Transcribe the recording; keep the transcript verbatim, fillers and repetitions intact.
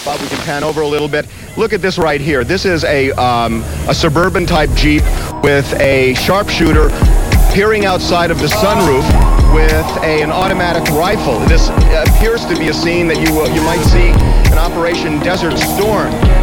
Bob, we can pan over a little bit. Look at this right here. This is a um, a suburban type Jeep with a sharpshooter peering outside of the sunroof with a, an automatic rifle. This appears to be a scene that you uh, you might see in Operation Desert Storm.